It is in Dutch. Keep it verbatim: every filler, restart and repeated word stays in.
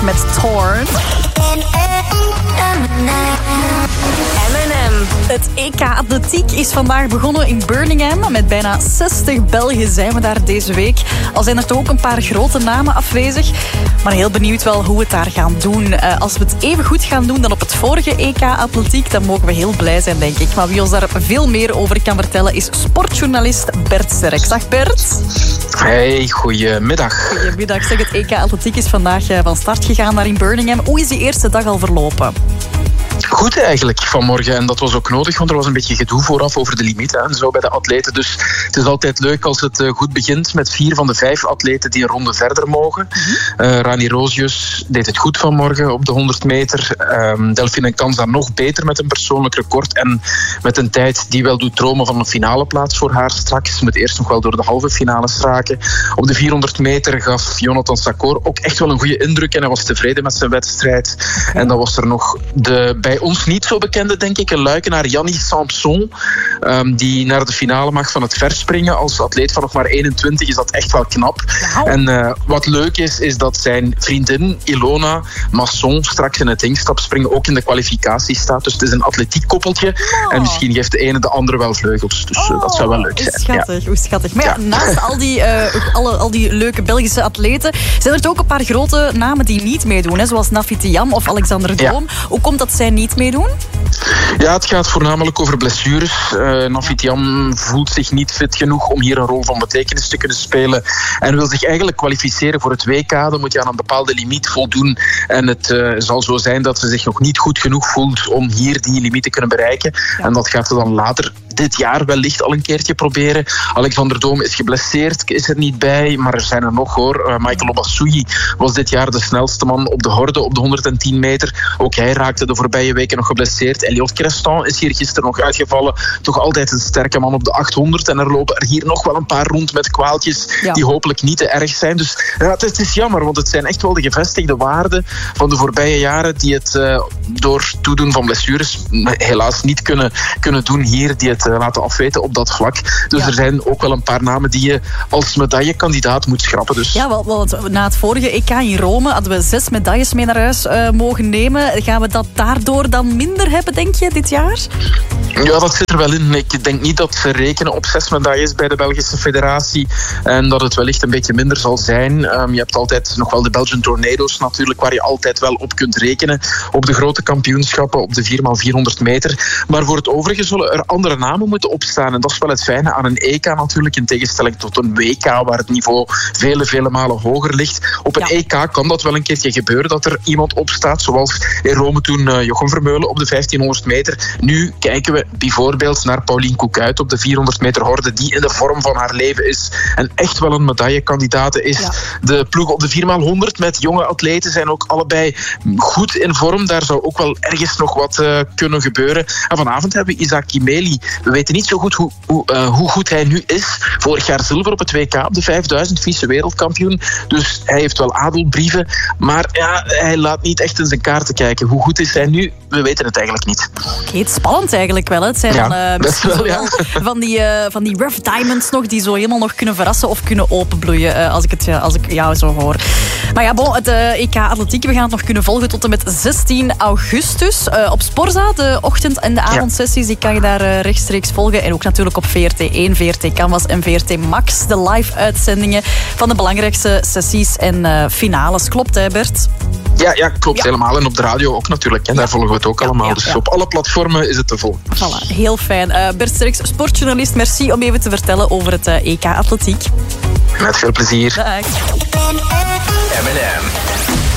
met Torn. M en M. Het E K Atletiek is vandaag begonnen in Birmingham. Met bijna zestig Belgen zijn we daar deze week. Al zijn er toch ook een paar grote namen afwezig. Maar heel benieuwd wel hoe we het daar gaan doen. Uh, als we het even goed gaan doen dan op het vorige E K Atletiek, dan mogen we heel blij zijn, denk ik. Maar wie ons daar veel meer over kan vertellen is sportjournalist Bert Sterk. Dag Bert. Hey, goedemiddag. Goedemiddag. Zeg, het E K Atletiek is vandaag van start gegaan daar in Birmingham. Hoe is die eerste dag al verlopen? Goed eigenlijk vanmorgen. En dat was ook nodig, want er was een beetje gedoe vooraf over de limieten en zo bij de atleten. Dus het is altijd leuk als het goed begint met vier van de vijf atleten die een ronde verder mogen. Mm-hmm. Uh, Rani Rosius deed het goed vanmorgen op de honderd meter. Um, Delphine Kanza nog beter met een persoonlijk record en met een tijd die wel doet dromen van een finale plaats voor haar straks. Ze moet eerst nog wel door de halve finales raken. Op de vierhonderd meter gaf Jonathan Sakor ook echt wel een goede indruk en hij was tevreden met zijn wedstrijd. Okay. En dan was er nog de bij ons niet zo bekende, denk ik, een luikenaar Yannis Samson, um, die naar de finale mag van het verspringen. Als atleet van nog maar eenentwintig is dat echt wel knap. Wow. En uh, wat leuk is, is dat zijn vriendin Ilona Masson straks in het ingstapspringen ook in de kwalificatie staat. Dus het is een atletiek koppeltje. Oh. En misschien geeft de ene de andere wel vleugels. Dus uh, oh, dat zou wel leuk zijn. Schattig, ja. Hoe schattig. Maar ja, ja. naast al die, uh, alle, al die leuke Belgische atleten zijn er toch ook een paar grote namen die niet meedoen. Hè? Zoals Nafi Thiam of Alexander Doom. Ja. Hoe komt dat zij niet meedoen? Ja, het gaat voornamelijk over blessures. Uh, Nafi Thiam voelt zich niet fit genoeg om hier een rol van betekenis te kunnen spelen en wil zich eigenlijk kwalificeren voor het W K. Dan moet je aan een bepaalde limiet voldoen. En het uh, zal zo zijn dat ze zich nog niet goed genoeg voelt om hier die limiet te kunnen bereiken. Ja. En dat gaat ze dan later dit jaar wellicht al een keertje proberen. Alexander Doom is geblesseerd, is er niet bij, maar er zijn er nog hoor. Uh, Michael Obasui was dit jaar de snelste man op de horde op de honderdtien meter. Ook hij raakte de voorbije weken nog geblesseerd. Eliot Creston is hier gisteren nog uitgevallen. Toch altijd een sterke man op de achthonderd. En er lopen er hier nog wel een paar rond met kwaaltjes ja. die hopelijk niet te erg zijn. Dus ja, het, is, het is jammer, want het zijn echt wel de gevestigde waarden van de voorbije jaren die het uh, door toedoen van blessures helaas niet kunnen, kunnen doen hier, die het uh, laten afweten op dat vlak. Dus ja. er zijn ook wel een paar namen die je als medaillekandidaat moet schrappen. Dus. Ja, wel, wel, na het vorige E K in Rome hadden we zes medailles mee naar huis uh, mogen nemen. Gaan we dat daardoor dan minder hebben, denk je, dit jaar? Ja, dat zit er wel in. Ik denk niet dat ze rekenen op zes medailles bij de Belgische federatie en dat het wellicht een beetje minder zal zijn. Um, je hebt altijd nog wel de Belgian Tornado's natuurlijk, waar je altijd wel op kunt rekenen op de grote kampioenschappen op de vier bij vierhonderd meter. Maar voor het overige zullen er andere namen moeten opstaan. En dat is wel het fijne aan een E K natuurlijk, in tegenstelling tot een W K, waar het niveau vele, vele malen hoger ligt. Op een ja. E K kan dat wel een keertje gebeuren, dat er iemand opstaat, zoals in Rome toen uh, Jochem Vermeulen op de vijftienhonderd meter. Nu kijken we bijvoorbeeld naar Pauline Koekuit op de vierhonderd meter horde, die in de vorm van haar leven is en echt wel een medaillekandidaat is. Ja. De ploeg op de vier bij honderd met jonge atleten zijn ook allebei goed in vorm. Daar zou ook wel ergens nog wat uh, kunnen gebeuren. En vanavond hebben we Isaac Kimeli. We weten niet zo goed hoe, hoe, uh, hoe goed hij nu is. Vorig jaar zilver op het W K op de vijfduizend, vice-wereldkampioen. Dus hij heeft wel adelbrieven. Maar ja, hij laat niet echt in zijn kaarten kijken. Hoe goed is hij nu? We weten het eigenlijk niet. Oké, het is spannend eigenlijk wel. Hè? Het zijn ja, dan, uh, best wel, ja. van, die, uh, van die rough diamonds nog, die zo helemaal nog kunnen verrassen of kunnen openbloeien, uh, als, ik het, uh, als ik jou zo hoor. Maar ja, bon, het uh, E K Atletiek, we gaan het nog kunnen volgen tot en met zestien augustus. Uh, op Sporza, de ochtend- en de avondsessies, die kan je daar uh, rechtstreeks volgen. En ook natuurlijk op V R T één, V R T Canvas en V R T Max. De live-uitzendingen van de belangrijkste sessies en uh, finales. Klopt, hè Bert? Ja, ja klopt ja. helemaal. En op de radio ook natuurlijk. En daar ja. volgen we het ook ja, allemaal. Ja, dus ja. op alle platformen is het te volgen. Voilà, heel fijn. Uh, Bert Sterks, sportjournalist, merci om even te vertellen over het uh, E K Atletiek. Met veel plezier. Dag. M en M.